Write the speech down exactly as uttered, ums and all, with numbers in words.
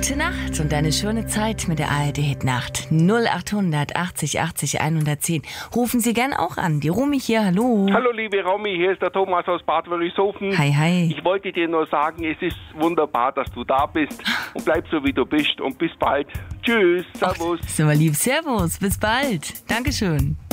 Gute Nacht und eine schöne Zeit mit der A R D Hit Nacht. null achthundert achtzig achtzig hundertzehn. Rufen Sie gern auch an. Die Romy hier, hallo. Hallo liebe Romy, hier ist der Thomas aus Bad Wörishofen. Hi, hi. Ich wollte dir nur sagen, es ist wunderbar, dass du da bist und bleib so wie du bist und bis bald. Tschüss, servus. Ach, so lieb, servus, bis bald. Dankeschön.